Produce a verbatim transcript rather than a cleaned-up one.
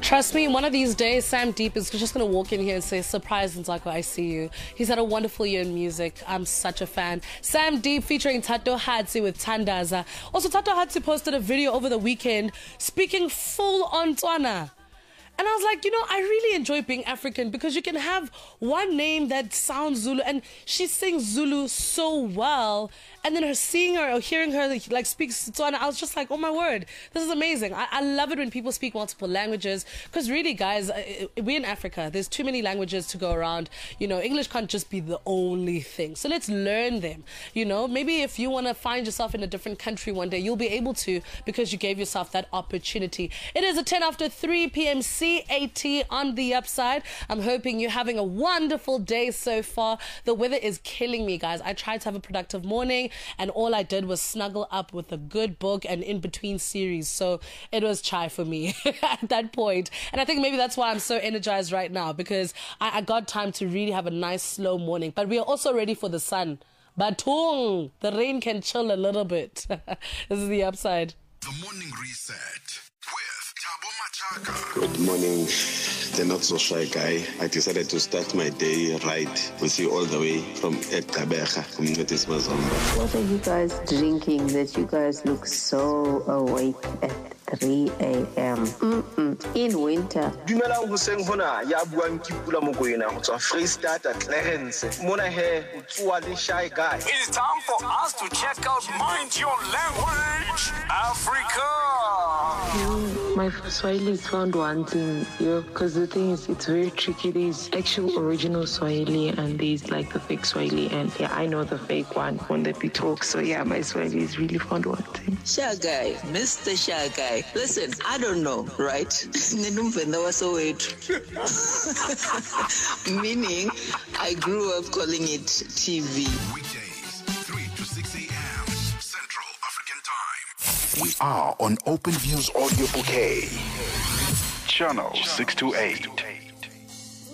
Trust me, one of these days, Sam Deep is just going to walk in here and say, "Surprise, Nzako, I see you." He's had a wonderful year in music. I'm such a fan. Sam Deep featuring Tato Hatsi with Tandaza. Also, Tato Hatsi posted a video over the weekend speaking full on Tswana. And I was like, you know, I really enjoy being African because you can have one name that sounds Zulu, and she sings Zulu so well. And then her seeing her or hearing her like speak Tswana, I was just like, oh my word, this is amazing. I, I love it when people speak multiple languages because really, guys, we're in Africa. There's too many languages to go around. You know, English can't just be the only thing. So let's learn them. You know, maybe if you want to find yourself in a different country one day, you'll be able to because you gave yourself that opportunity. It is a ten after three p m C A T on the upside. I'm hoping you're having a wonderful day so far. The weather is killing me, guys. I tried to have a productive morning and all I did was snuggle up with a good book and in between series. So it was chai for me at that point. And I think maybe that's why I'm so energized right now, because I, I got time to really have a nice slow morning. But we are also ready for the sun. Batung, the rain can chill a little bit. This is the upside. The Morning Reset with Thabo Machaka. Good morning, the not so shy guy. I decided to start my day right with you all the way from Ekabecha, Community Mazomba. What are you guys drinking that you guys look so awake at three a m? Mm-mm. In winter. Dumelang hoseng hona ya buang ke Pula Mokoena go tswa Freestata Clarence. Mona he o tswa le shy guy. It's time for us to check out Mind Your Language Africa. My Swahili found one thing, yeah, because the thing is, it's very tricky. There's actual original Swahili and there's like the fake Swahili, and yeah, I know the fake one when that we talk. So yeah, my Swahili is really found one thing. Shy guy, Mister Shy guy. Listen, I don't know, right? Meaning, I grew up calling it T V. Weekdays, three to six a m Central African Time. We are on Open Views Audio Bouquet. Channel six two eight.